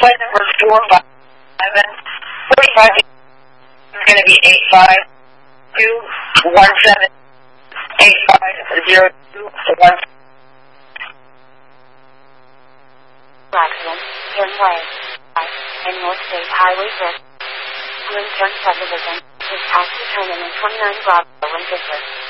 appointment was 45 is going to be 852178502 Accident, Turnway, and North State Highway 6. Lynn Turn Subdivision, is past the turn in 29 Bravo, Winchester.